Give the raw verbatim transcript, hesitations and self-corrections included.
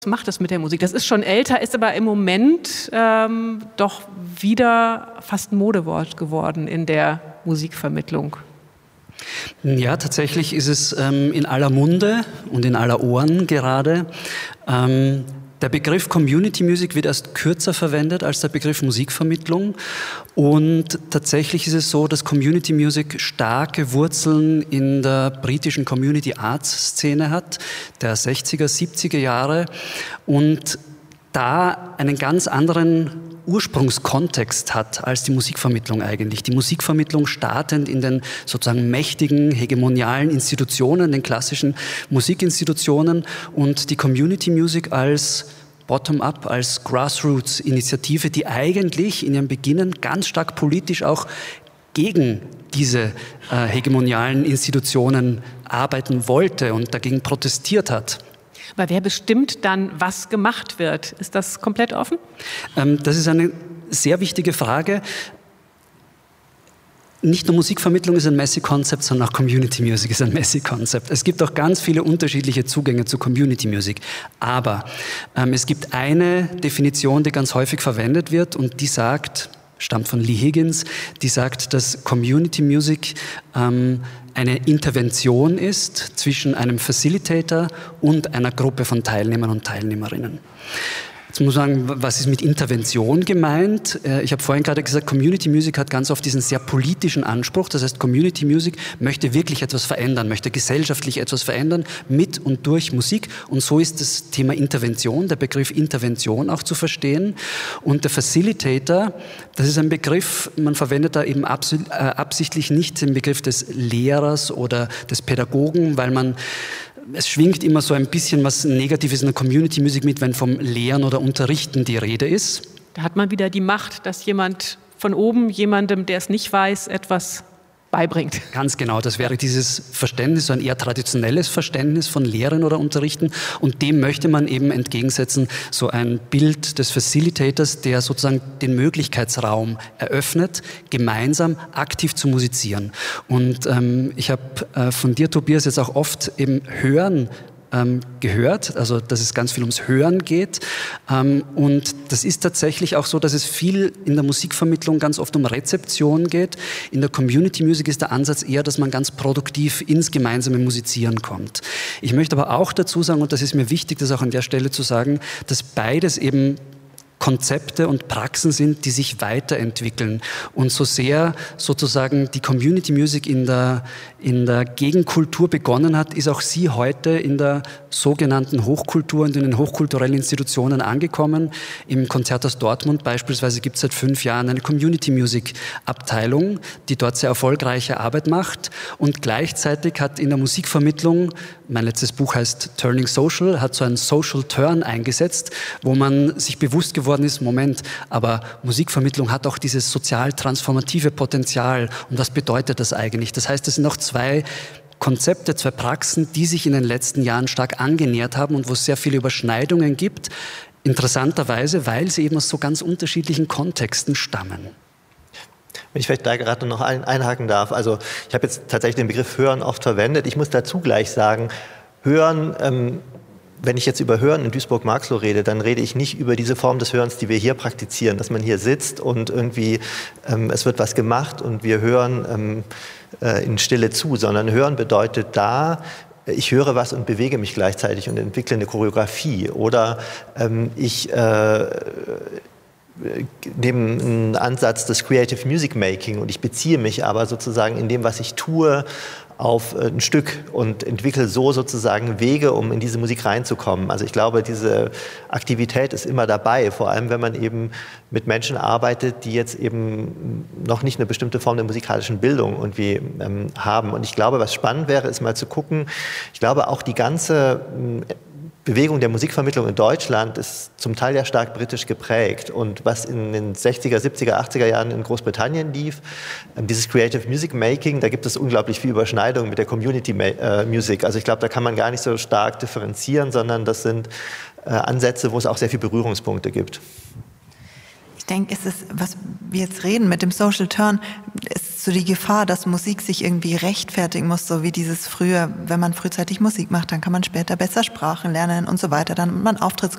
Was macht das mit der Musik? Das ist schon älter, ist aber im Moment ähm, doch wieder fast ein Modewort geworden in der Musikvermittlung. Ja, tatsächlich ist es ähm, in aller Munde und in aller Ohren gerade. Ähm, der Begriff Community Music wird erst kürzer verwendet als der Begriff Musikvermittlung. Und tatsächlich ist es so, dass Community Music starke Wurzeln in der britischen Community Arts Szene hat, der sechziger, siebziger Jahre. Und da einen ganz anderen Ursprungskontext hat als die Musikvermittlung eigentlich. Die Musikvermittlung startend in den sozusagen mächtigen, hegemonialen Institutionen, den klassischen Musikinstitutionen, und die Community Music als Bottom-up, als Grassroots-Initiative, die eigentlich in ihrem Beginnen ganz stark politisch auch gegen diese äh, hegemonialen Institutionen arbeiten wollte und dagegen protestiert hat. Aber wer bestimmt dann, was gemacht wird? Ist das komplett offen? Ähm, das ist eine sehr wichtige Frage. Nicht nur Musikvermittlung ist ein Messi-Konzept, sondern auch Community Music ist ein Messi-Konzept. Es gibt auch ganz viele unterschiedliche Zugänge zu Community Music. Aber ähm, es gibt eine Definition, die ganz häufig verwendet wird, und die sagt, stammt von Lee Higgins, die sagt, dass Community Music ähm, eine Intervention ist zwischen einem Facilitator und einer Gruppe von Teilnehmern und Teilnehmerinnen. Jetzt muss man sagen, was ist mit Intervention gemeint? Ich habe vorhin gerade gesagt, Community Music hat ganz oft diesen sehr politischen Anspruch. Das heißt, Community Music möchte wirklich etwas verändern, möchte gesellschaftlich etwas verändern mit und durch Musik. Und so ist das Thema Intervention, der Begriff Intervention auch zu verstehen. Und der Facilitator, das ist ein Begriff, man verwendet da eben absichtlich nicht den Begriff des Lehrers oder des Pädagogen, weil man Es schwingt immer so ein bisschen was Negatives in der Community Music mit, wenn vom Lehren oder Unterrichten die Rede ist. Da hat man wieder die Macht, dass jemand von oben jemandem, der es nicht weiß, etwas beibringt. Ganz genau, das wäre dieses Verständnis, so ein eher traditionelles Verständnis von Lehren oder Unterrichten, und dem möchte man eben entgegensetzen, so ein Bild des Facilitators, der sozusagen den Möglichkeitsraum eröffnet, gemeinsam aktiv zu musizieren. Und ähm, ich habe äh, von dir, Tobias, jetzt auch oft eben Hören Ähm, gehört, also dass es ganz viel ums Hören geht, ähm, und das ist tatsächlich auch so, dass es viel in der Musikvermittlung ganz oft um Rezeption geht. In der Community Music ist der Ansatz eher, dass man ganz produktiv ins gemeinsame Musizieren kommt. Ich möchte aber auch dazu sagen, und das ist mir wichtig, das auch an der Stelle zu sagen, dass beides eben Konzepte und Praxen sind, die sich weiterentwickeln. Und so sehr sozusagen die Community Music in der, in der Gegenkultur begonnen hat, ist auch sie heute in der sogenannten Hochkultur und in den hochkulturellen Institutionen angekommen. Im Konzerthaus Dortmund beispielsweise gibt es seit fünf Jahren eine Community Music Abteilung, die dort sehr erfolgreiche Arbeit macht. Und gleichzeitig hat in der Musikvermittlung, mein letztes Buch heißt Turning Social, hat so einen Social Turn eingesetzt, wo man sich bewusst geworden ist, Moment, aber Musikvermittlung hat auch dieses sozial transformative Potenzial. Und was bedeutet das eigentlich? Das heißt, es sind auch zwei Konzepte, zwei Praxen, die sich in den letzten Jahren stark angenähert haben und wo es sehr viele Überschneidungen gibt. Interessanterweise, weil sie eben aus so ganz unterschiedlichen Kontexten stammen. Wenn ich vielleicht da gerade noch ein, einhaken darf. Also ich habe jetzt tatsächlich den Begriff Hören oft verwendet. Ich muss dazu gleich sagen, Hören, ähm, wenn ich jetzt über Hören in Duisburg-Marxloh rede, dann rede ich nicht über diese Form des Hörens, die wir hier praktizieren, dass man hier sitzt und irgendwie ähm, es wird was gemacht und wir hören ähm, äh, in Stille zu, sondern Hören bedeutet da, ich höre was und bewege mich gleichzeitig und entwickle eine Choreografie, oder ähm, ich äh, nehme einen Ansatz des Creative Music Making und ich beziehe mich aber sozusagen in dem, was ich tue, auf ein Stück und entwickle so sozusagen Wege, um in diese Musik reinzukommen. Also ich glaube, diese Aktivität ist immer dabei, vor allem wenn man eben mit Menschen arbeitet, die jetzt eben noch nicht eine bestimmte Form der musikalischen Bildung irgendwie ähm, haben. Und ich glaube, was spannend wäre, ist mal zu gucken, ich glaube auch die ganze Bewegung der Musikvermittlung in Deutschland ist zum Teil ja stark britisch geprägt. Und was in den sechziger, siebziger, achtziger Jahren in Großbritannien lief, dieses Creative Music Making, da gibt es unglaublich viel Überschneidung mit der Community Music. Also ich glaube, da kann man gar nicht so stark differenzieren, sondern das sind Ansätze, wo es auch sehr viele Berührungspunkte gibt. Ich denke, es ist, was wir jetzt reden mit dem Social Turn, ist so die Gefahr, dass Musik sich irgendwie rechtfertigen muss, so wie dieses früher, wenn man frühzeitig Musik macht, dann kann man später besser Sprachen lernen und so weiter, dann hat man Auftritts